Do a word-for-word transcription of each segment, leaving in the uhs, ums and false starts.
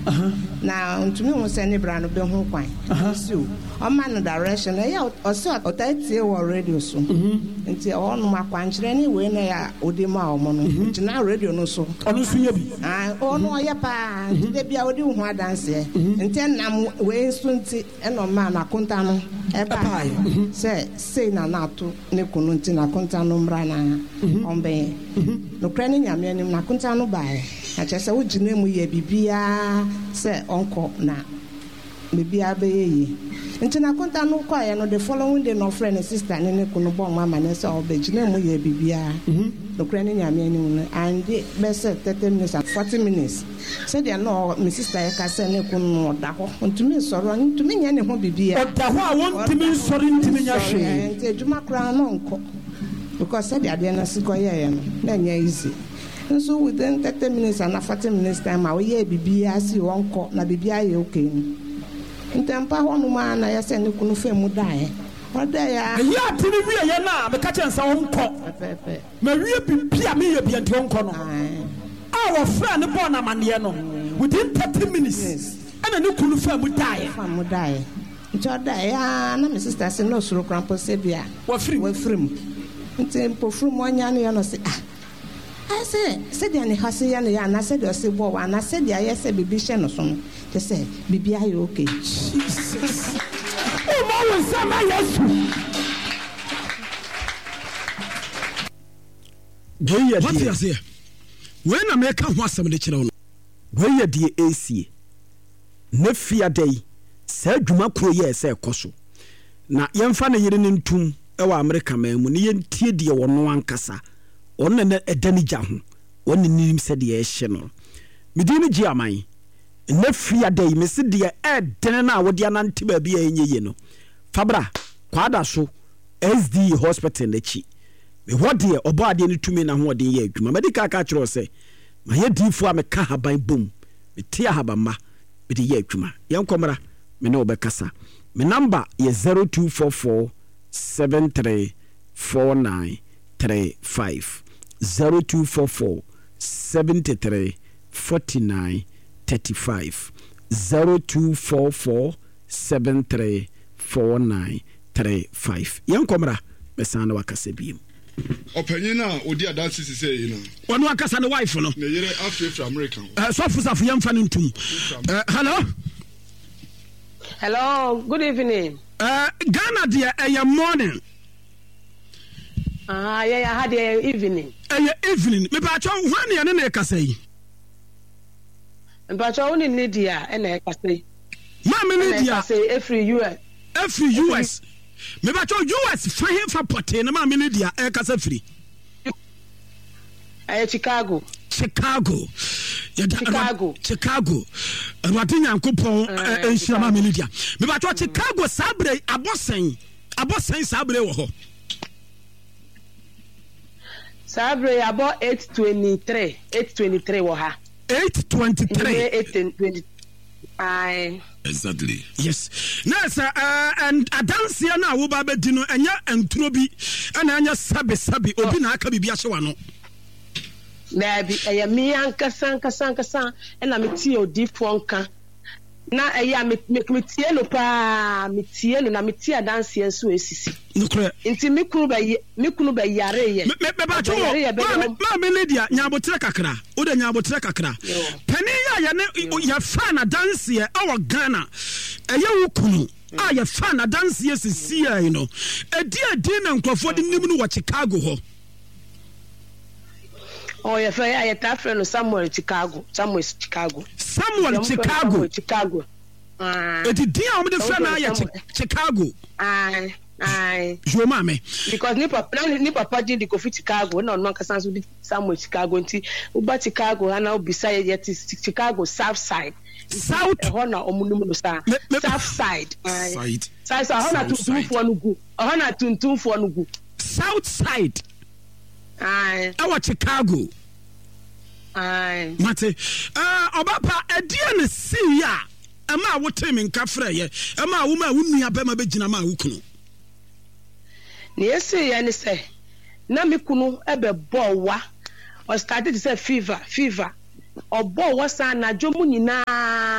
na ntumi ho sɛ ne bra no be ho kwan so o man no direction na ya o so otatie wo radio so nti o no makwankyere ne we na ya odi ma o mo no na radio no so ono so nya bi ah o no ya pa nti de bia odi ho adanse nti nam we so nti e no ma na konta no e ba se sei na na to ne kunu nti na konta no mra na ombe no kra ne nyame anim na konta no ba e a chese wo gine mu ye bibia se onko na bibia be ye nti na konta no kwa ye no the following day no friend and sister ne ne kunu bon mama ne se obe gine mu ye bibia no kra ne nyame anim and be se thirty minutes and forty minutes said they no my sister e ka se ne kunu oda ho ntumi soro ntumi nya ne ho bibia oda ho a wontumi soro ntumi nya hwe nti adwuma kra no nko because said they are na siko ye no na nya easy. And so within thirty minutes and forty minutes time, I will hear Bibia see one court, na Bibia okay. In Tampa, one man I send you couldn't fail mu die. What they are, yeah, Timmy, ya na, the catch and some court. Maria Bibia, me, be at your corner. Our friend, the Bona Maniano, within thirty minutes, and a new couldn't fail mu die. Mu die. Jordan, ah, na my sister said no, so crampo sebia. What free, what free. In Tempo from one yan, you know, say, ah. I said, said the Hasi and the Anna said, I said, well, and I said, I said, Bibi Shen or something. They said, Bibi, are you okay? Jesus. Oh, Mama, Sama, yes. What do you say? When America wants some of the children, where you dear A C, Nefia Day, said Jumacro, yes, a coso. Now, young fanny, you didn't tomb our America man when you tear dear one one cassa. On na edani jahu on nim said the channel medini giamai na fia day me se de e den na wo de anante ba bia enye no fabra kwada so S D hospital na chi me ho de obo ade ne tumi na ho de ye adwuma medical ka kiro se ma ye difo a me ka haban bom me tia habama me de ye adwuma yen komra me ne obekasa me number ye zero two four four seven three four nine three five zero two four four seventy three forty nine thirty five zero two four four seven three four nine three five. Yan komra besana wakase biem. Opanyina odi adansi sise yi na. Wonu akasa ne wife no. Ne yere Africa American. Eh so fusafu yan fa ntum. Eh hello. Hello, good evening. Uh Ghana dia eh morning. Ah, yeah, I had the evening. Eh, evening. Me ba cho hwan ya ne na kasa yi. Me ba cho oni ne dia e na kasa yi. Ma me ne dia say every U S. Every U S. Me ba cho U S fa he fa pote na ma me ne dia e kasa free. Eh Chicago. Chicago. Chicago. Chicago. Awati Nyankopon enhia ma me ne dia. Me ba cho Chicago sabre abosen. Abosen sabre wo ho. Sabre about eight twenty-three. eight twenty-three wo ha. eight twenty-three. eight twenty. Aye. Exactly. Yes. Now, sir, uh, and a dance here now, Uba Bedino, and ya and Truby, and Anya Sabi Sabi, Obina Kabi Biashawano. Maybe a me anka sanka sanka san, and I'm a tea or deep wonka. Na eya make me tie no pa me tie no na me tie dance yen so esisi no kre nti me kunu ba me kunu ba yare ye me me ba cho ma me ledia nyabotre kakra o da nyabotre kakra pani ya ya ne ya fa na dance ye awo Ghana eya wo kunu a ya fa na dance ye sisi ye no edi edi na nkrofo de nim no wo Chicago ho. Oh, yeah, I have a friend Samuel Chicago. Samuel Chicago. Samuel Chicago. Chicago. Ah. Uh, it dear the friend I Chicago. Aye, aye. Your mammy. Because ni papa ni papa did the coffee Chicago. No, no, because Samuel Chicago. Until Uba Chicago, and now beside yet is Chicago South Side. South. Honor or South Side. Side. Side. Honor to two for no go. Honor to two for no go. South Side. Aye. Our Chicago. Aye. Mate. Uh, Obapa, a dear see ya. Ama wo tem nka fra ye. Ama wo ma wo nua ba ma begina ma wo kunu. Ne ese ya ne se. Na me kunu ebe bo wa. O started to say fever, fever. Obo wa sa na dwomu nyina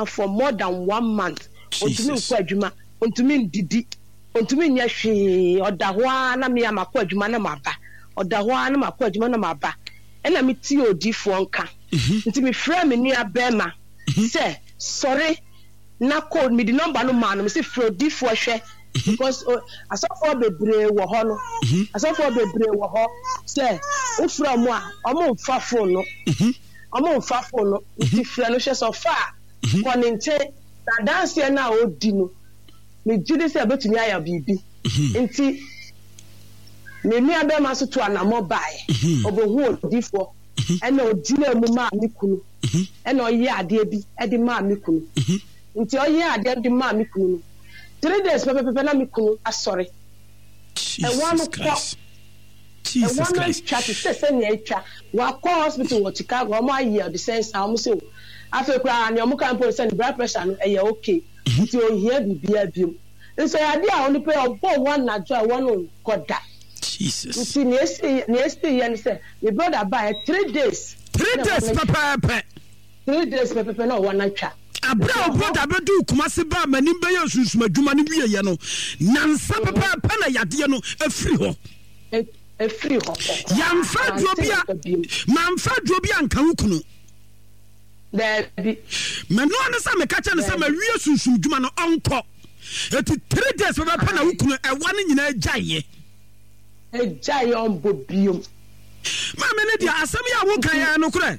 adwuma for more than one month ontumi nkɔ adwuma ontumi ndidi ontumi nya hwee ɔda hɔ a na me amakɔ adwuma na maba ɔda hɔ a na makɔ adwuma na maba ɛna me ti odifoɔ nka nti me frɛ me nua bɛma sɛ sorry na code me di number no man me say frɛ odifoɔ hwɛ because asɔfoɔ bebree wɔ hɔ no asɔfoɔ bebree wɔ hɔ sɛ wofrɛ mo a ɔmo mfa phone no ɔmo mfa phone no nti frɛ no hwɛ sɛ ɔfa kɔ ne nkyɛn na danseɛ no a ɔdi no me gyidi sɛ ɛbɛtumi ayɛ biribi nti me nua bɛma so to anamɔ baeɛ ɔbɛhu odifoɔ ɛna ɔgyina mu maa me kunu ɛna ɔyɛ adeɛ bi ɛde maa me kunu nti ɔyɛ adeɛ de maa me kunu no three days pɛpɛpɛpɛ na me kunu asɔre Jesus Christ Jesus Christ twa te sɛ sɛnea atwa wakɔ hospital wɔ Chicago ɔmo ayɛ ɔde sɛnsa ɔmo sɛ afei koraa nea ɔmo kan po sɛ ne blood pressure no ɛyɛ okay nti ohia bibia biom nso yɛade a ɔno pɛ ɔbɔ wɔn nadwo a wɔn nkɔda Jesus nti nea esi nea esi yɛ no sɛ me brother baa three days three days pɛpɛɛpɛ three days pɛpɛpɛ na ɔwɔ natwa abra o brother bedu Kumasi ba manim be yɛ sunsun adwuma ne wiye no nansa pɛpɛɛpɛ na yadeɛ no afiri hɔ afiri hɔ yamfa duro bi a mamfa duro bi anka hukunu dabi meno ne sa me ka kyɛ ne sɛ ma wiye sunsun dwuma no ɔnkɔ eti three days pɛpɛɛpɛ na hukunu ɛwa ne nyina agyaye agyaye ɔmbɔ biom ma me ne dia asɛm ya wo kan ya no korɛ.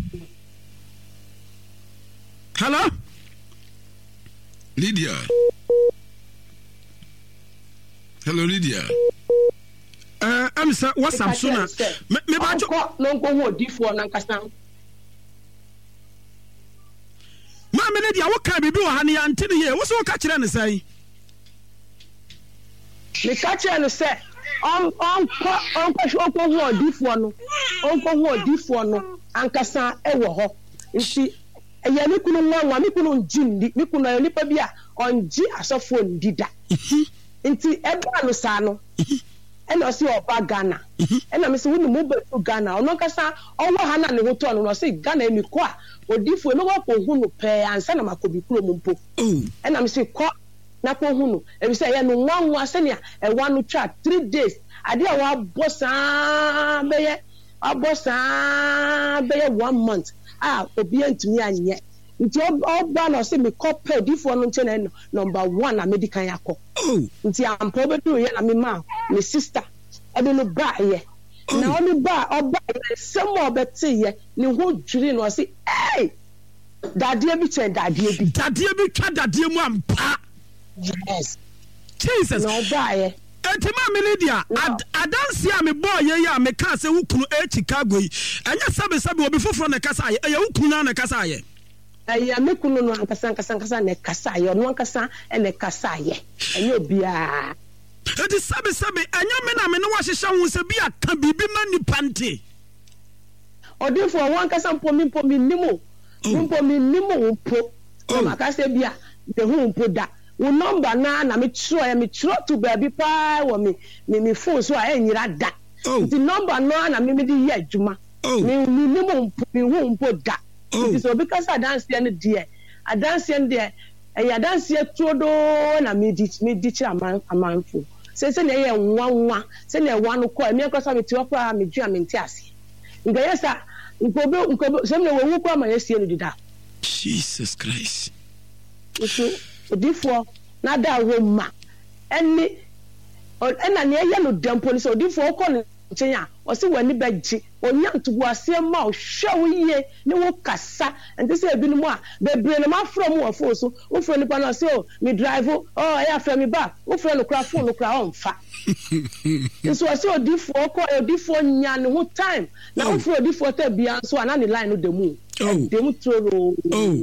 Hello? Lydia. Hello, Lydia. Uh, I'm sorry, what's up, Suna? Me bajo. No go wo di for na kasa. Ma me ne dia wo ka bibi wo ha ne ante ne ye. Wo so ka kire ne sai. Me ka kire ne se on on ko on ko hwo ko wo di for no. On ko wo di for no ankasa e wo ho. Nti eya me kunu nwa me kunu njindi me kunu ayo nipa bi a onji asofo ndida nti eba no sa no ena o se oba Ghana ena me se wonu mo ba Ghana ono kasa owo ha na ne hoto no no se Ghana emi ko a odifo me ko hu no pe ansa na makobi kuro mo mpo ena me se ko na ko hu no e bi se ye no nwa nwa se ne e wa no twa three days ade a wa bosa be ye abosa be ye one month ah obi antumi anye nti oba na se me copy difo no nche na number one na medical yakọ nti ampo bedu ye na me ma me sister ebe no ba ye na oni ba oba ye semo obete ye ne ho dwiri no se eh dadie bi che dadie bi dadie bi twa dadie mu ampa yes Jesus no ba ye Etima Minidia, adansi a me boy ye ya me ka se wukunu e Chicago yi. Enya sabe sabe obi foforo na kasa ye. Eye wukunu na na kasa ye. Eye me kunu no ankasa ankasa ankasa na kasa ye. No ankasa e na kasa ye. Eye obia. Edi sabe sabe enya me na me no wahyehyɛ ho se bi aka bibi ma nipa nte. Odifo won ankasa mpo mi mpo mi nimo. Mpo mi nimo mpo. O makase bia de hu mpo da. Wo number na na me tro ya me tro to baby pa wo me me me phone so a enyira da the number no na me me di ye adwuma me me me mo me hu mpo da it so because I dance there there I dance there e ya dance tro do na me di me di kira man amanfo se se na ye nwa nwa se na wa no ko me akosa me ti okwa me dua me nti ase nga yesa nkobe nkobe se me wo wu kwa ma yesie no dida Jesus Christ so odifo na da homa eni ena ne ye no dempo ni so odifo okọ ne nkyenya o se wani bagye onya ntubu ase ma o hwe wo ye ne wo kasa enti se ebi no mu a bebre no ma from wo fo so wo fro nipa na se o me drive o ya fra me back wo fro no kra phone no kra on fa nso o se odifo okọ odifo nya ne ho time na wo fro odifo ta bia so ana ne line no demu demu toro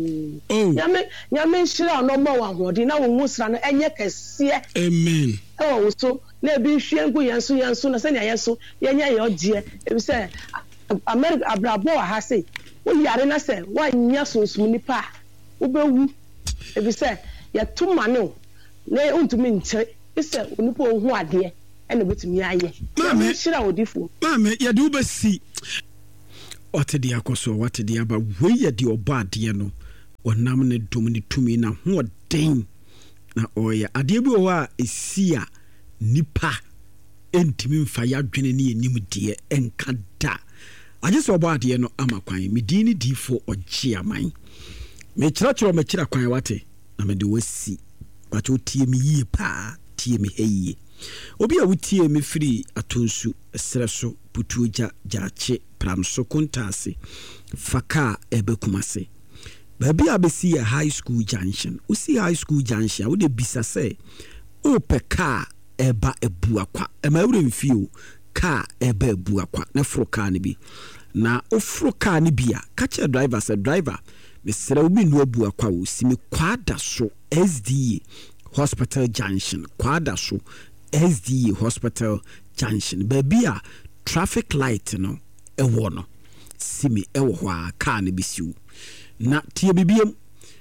nyame nyame shira no ma wa hodi na wo musra no enye kese amen oh so na bi hwe ngu yenso yenso na se ne yenso yenye ye odie ebi se America abrabo ha se wo yare na se wa nya sonsum nipa wo bewu ebi se ya tuma no na untumi nche ise onipa ohu ade ene betumi aye mame shira odifo mame ya de ubesi otedi akoso watedi aba we ye de oba ade no ɔnam ne dom ne tumi na hoɔden na ɔyɛ adeɛ bi wɔ a ɛsi a nipa ɛntimi mfa yɛadwene ne yɛnim deɛ ɛnka da agye sɛ ɔbɔ adeɛ no ama kwan medin ne diifo ɔgye aman mekyerɛkyerɛ makyira kwan wate na mede wasi bakyɛ wotie me yie paa tie me ha yie obi a wotie me firi atonsu serɛ so putuo gya gyaakye pram so kontaase faka ɛbɛkuma se baabi a bɛsi yɛ high school junction wosi high school junction a wode bisa sɛ wopɛ kaa ɛba ɛbua kwa ɛma wura mfio kaa ɛba ɛbua kwa na foro kaa no bi na oforo kaa no bi a ka kyerɛ driver sɛ driver mesrɛ wo menu abua kwa wo si me kwada so S D A hospital junction kwada so S D A hospital junction baabi a traffic light no ɛwɔ no si me ɛwɔ hɔ a kaa no bi si wo na tie bibiem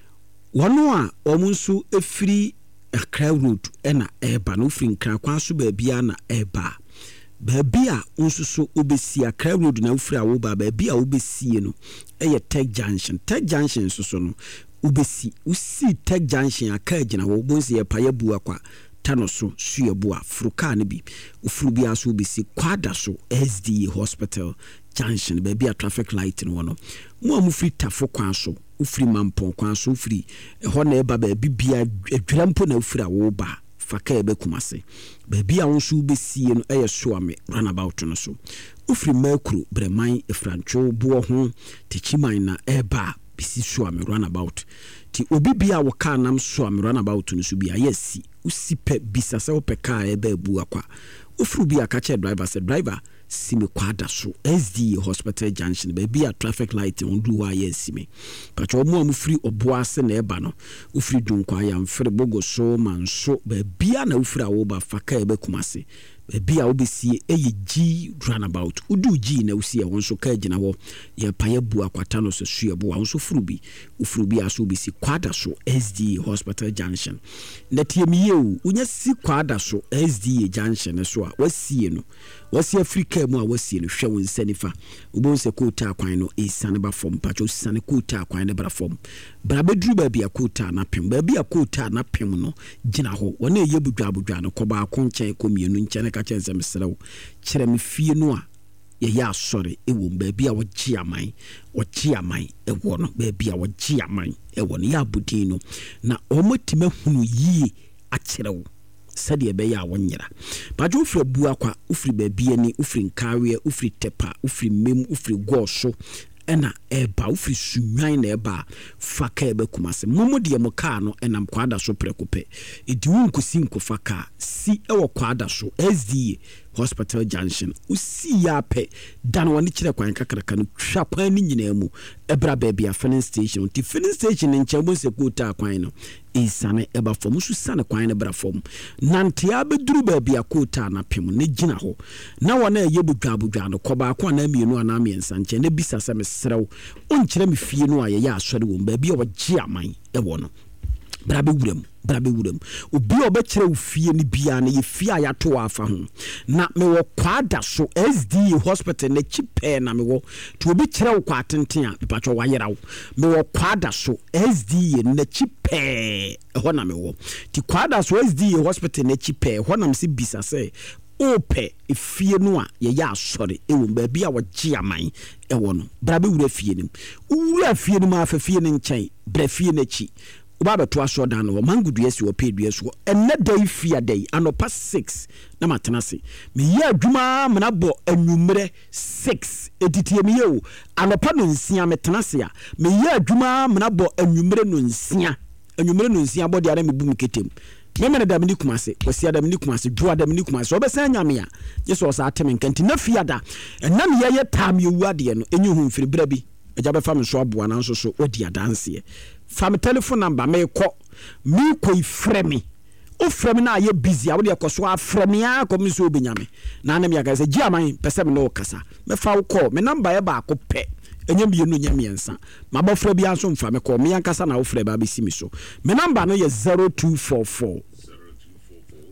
wɔno a ɔmo nso ɛfiri Accra road ɛna ɛba no firi nkra kwan so baabi a na ɛba baabi a nso so obesi Accra road na ufiri a wo ba baabi a obesi no ɛyɛ Tech Junction Tech Junction nso so no obesi usi Tech Junction aka gyina wo bonsi yɛ pa yabu akwa tano so suyabu a fruka ne bi ufuru bi aso obesi kwada so S D A hospital junction baabi a traffic light no no mo amufiri tafo kwan so ufiri mampon kwan so ufiri ɛhɔ na ɛba baabi bia adwurampo na ufiri a wo ba faka ebe kumase baabi a wonso besie no ɛyɛ soame runabout no so ufiri makro breman efrancho bo ho techiman na ɛba bisi soame runabout ti obi bia wo ka nam soame runabout no so bia yesi usipe bisa sɛ wo pe ka ebe bu akwa ufiri bia ka che driver sɛ driver simi kwada so S D A hospital junction baabi a traffic light on do wa yes me pacho mo amfiri oboase na eba no ufiri dunkwa ya mfiri bogo so manso baabi a na ufiri a wo ba faka ebe kumase baabi a obesie eye G runabout udu G na usie won so ka gina wo ye paye bu akwata no so suebo won so furubi ufurubi aso obesi kwada so S D A hospital junction na tie miye u unya si kwada so S D A junction so a wasie no wasie Africa mu a wasie no hwe won sanifa ubon se kota akwan no esane ba fom pacho sane kota akwan ne bra fom bra beduru ba bia kota na pem ba bia kota na pem no gina ho wona eye budwa budwa no koba akonchen komienu nchen ka chen sem serew kire me fie no a ye ya asore ewo ba bia wo gi aman wo gi aman ewo no ba bia wo gi aman ewo no ya budin no na omotima hunu yie akyerew sɛdeɛ ɛbɛyɛ a wɔnyera bajo ufiri bua kwa ufiri baabi ani ufiri nkawe ufiri tepa ufiri mem ufiri goso ɛna ɛba ufiri sunwan na ɛba faka ɛbɛ kumase momo deɛ mo kaa no ɛnam kwada so prekope edi wo nkosi nkofa kaa si ɛwɔ kwada so S D A hospital junction usi ya pe dan wani kyerɛ kwan kakraka no twa kwan ni nyina mu ɛbra baabi a filling station ti filling station nkyɛ mo se kota kwan no isane eba fom so sane kwan ne bra fom nante abeduru baabi a kota na pem ne gina ho na wona ɛyɛ budwa budwa no kɔba akwa na mienu ana miensa nkyɛ ne bisa sɛ mesrew onkyerɛ me fie no a yɛyɛ asɔre wɔ baabi a wɔgye aman ɛwɔ no brabe wuram brabe wuram obi obekere ofie ni bia na ye fie a yato afa ho na me wo kwada so S D A hospital na chipe na me wo to obi kire wo kwa tenten a patwo wayera wo me wo kwada so S D A na chipe ho na me wo ti kwada so S D A hospital na chipe ho na me se bisa se ope efie no a ye ya asore ewo ba bia wo gye aman ewo no brabe wura fie nim wura fie nim afa fie ne nkyɛn bra fie na chi Ubaba to aso dan no mangudu yesi wo pay dues wo enne day fia day anopa six na matenase me ye adwuma mena bo anwumre six editie me ye wo anopa no nsia metenase a me ye adwuma mena bo anwumre no nsia anwumre no nsia body ara me bu mketem me me da me nikumase kwasi da me nikumase dwo da me nikumase obesa nyame a yeso osa ateme nkanti na fia da enna me ye tam ye wuade no enyu hu mfiri bra bi eja be fa me so aboa na nso so odi adanse Fam telephone number me ko me ko ifre me o frɛ me na ye busy a wo de ko so afrɛ me a ko me so obenyame na na me aka sɛ gi aman pɛsɛ me no kasa me fa wo call me number ye ba ko pɛ enyam ye no nyam yensa ma ba frɛ bia so mfa me call me yankasa na wo frɛ ba be si me so me number no ye zero two four four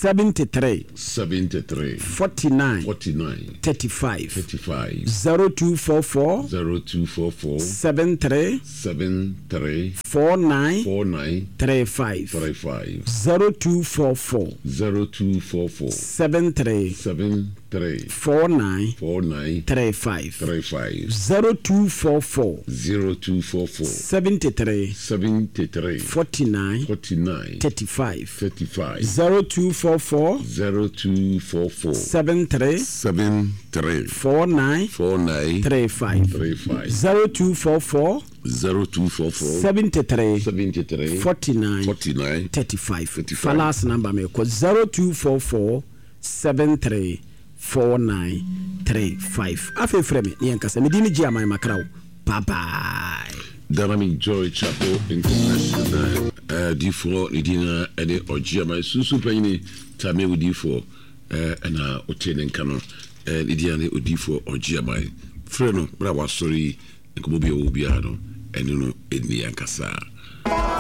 seventy-three seventy-three forty-nine forty-nine thirty-five thirty-five zero two four four zero two four four seven three seven three four nine four nine three five three five zero two four four zero two four four seven three seven three four nine four nine three five three five zero two four four zero two four four seventy-three seventy-three forty-nine forty-nine thirty-five thirty-five zero two four four zero two four four seven three seven three four nine four nine three five three five zero two four four zero two four four seventy-three seventy-three forty-nine forty-nine thirty-five thirty-five. fa last number me ko zero two four four seven three four nine three five afi frame ne yankasa me dini ji amai makrawo bye bye. Danami Joy Chapel International uh, D four Nidina Ede Ojiama Susu Penny Tame with D four and uh Otenen Cano and Idiane D four Ojiama Freno Brava sorry and Komobi Obiano and you know Edni Yankasa.